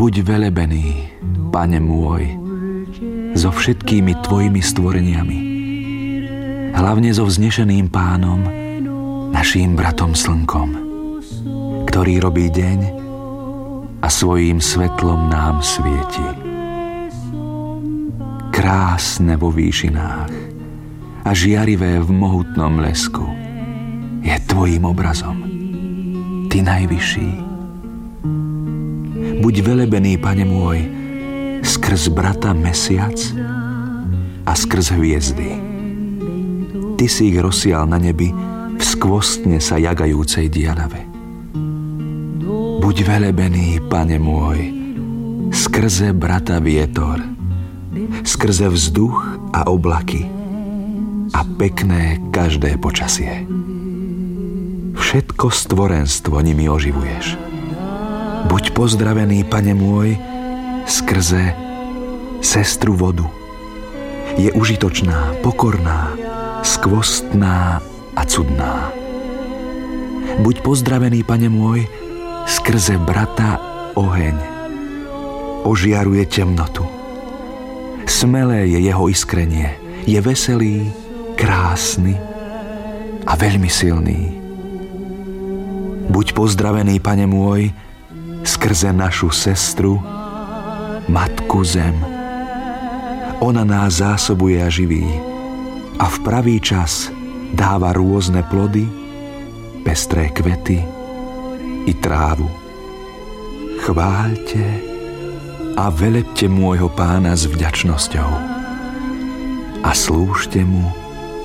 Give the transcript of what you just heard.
Buď velebený, Pane môj, so všetkými tvojimi stvoreniami, hlavne so vznešeným Pánom, naším bratom Slnkom, ktorý robí deň a svojím svetlom nám svieti. Krásne vo výšinách a žiarivé v mohutnom lesku je tvojím obrazom, ty najvyšší. Buď velebený, Pane môj, skrz brata Mesiac a skrz hviezdy. Ty si ich rozsial na nebi v skvostne sa jagajúcej dialave. Buď velebený, Pane môj, skrze brata Vietor, skrze vzduch a oblaky a pekné každé počasie. Všetko stvorenstvo nimi oživuješ. Buď pozdravený, Pane môj, skrze sestru vodu. Je užitočná, pokorná, skvostná a cudná. Buď pozdravený, Pane môj, skrze brata oheň. Ožiaruje temnotu. Smelé je jeho iskrenie. Je veselý, krásny a veľmi silný. Buď pozdravený, Pane môj, skrze našu sestru, Matku Zem. Ona nás zásobuje a živí a v pravý čas dáva rôzne plody, pestré kvety i trávu. Chváľte a velepte môjho Pána s vďačnosťou a slúžte mu